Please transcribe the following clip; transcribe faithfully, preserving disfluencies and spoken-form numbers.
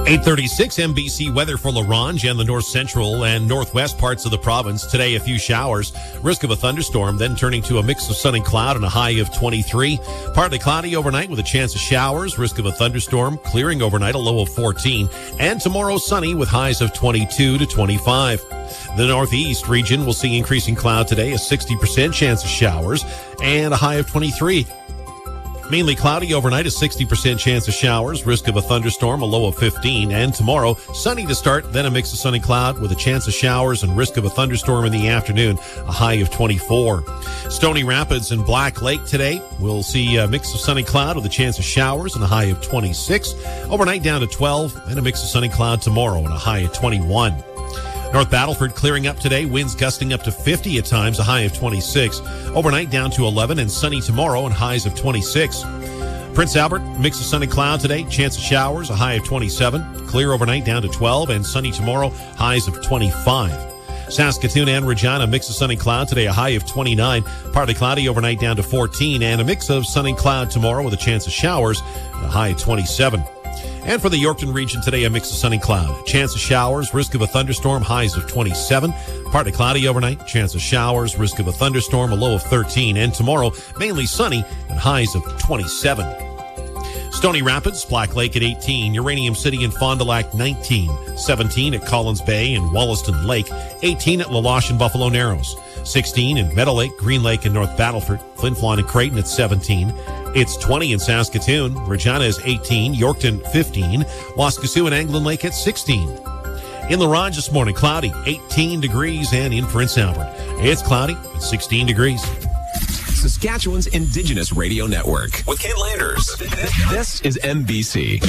eight thirty-six N B C weather for La Ronge and the north central and northwest parts of the province. Today, a few showers, risk of a thunderstorm, then turning to a mix of sun and cloud and a high of twenty-three. Partly cloudy overnight with a chance of showers, risk of a thunderstorm, clearing overnight, a low of fourteen. And tomorrow, sunny with highs of twenty-two to twenty-five. The northeast region will see increasing cloud today, a sixty percent chance of showers, and a high of twenty-three. Mainly cloudy overnight, a sixty percent chance of showers, risk of a thunderstorm, a low of fifteen. And tomorrow, sunny to start, then a mix of sun and cloud with a chance of showers and risk of a thunderstorm in the afternoon, a high of twenty-four. Stony Rapids and Black Lake today, we'll see a mix of sun and cloud with a chance of showers and a high of twenty-six. Overnight down to twelve, and a mix of sun and cloud tomorrow and a high of twenty-one. North Battleford clearing up today, winds gusting up to fifty at times, a high of twenty-six. Overnight down to eleven and sunny tomorrow and highs of twenty-six. Prince Albert, mix of sun and cloud today, chance of showers, a high of twenty-seven. Clear overnight down to twelve and sunny tomorrow, highs of twenty-five. Saskatoon and Regina, mix of sun and cloud today, a high of twenty-nine. Partly cloudy overnight down to fourteen and a mix of sun and cloud tomorrow with a chance of showers, a high of twenty-seven. And for the Yorkton region today, a mix of sun and cloud. Chance of showers, risk of a thunderstorm, highs of twenty-seven. Partly cloudy overnight, chance of showers, risk of a thunderstorm, a low of thirteen. And tomorrow, mainly sunny and highs of twenty-seven. Stony Rapids, Black Lake at eighteen. Uranium City and Fond du Lac, nineteen. seventeen at Collins Bay and Wollaston Lake. eighteen at La Loche and Buffalo Narrows. sixteen in Meadow Lake, Green Lake, and North Battleford. Flin Flon and Creighton at seventeen. It's twenty in Saskatoon. Regina is eighteen. Yorkton, fifteen. Waskesiu and Anglin Lake at sixteen. In La Ronge this morning, cloudy, eighteen degrees, and in Prince Albert, it's cloudy at sixteen degrees. Saskatchewan's Indigenous Radio Network with Kent Landers. This is N B C.